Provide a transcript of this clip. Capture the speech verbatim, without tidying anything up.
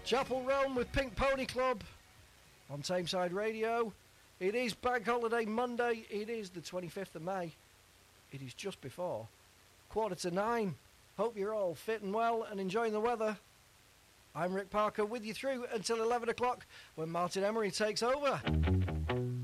Chapel Roan with Pink Pony Club on Tameside Radio. It is Bank Holiday Monday. It is the twenty-fifth of May. It is just before quarter to nine. Hope you're all fit and well and enjoying the weather. I'm Rick Parker with you through until eleven o'clock when Martin Emery takes over.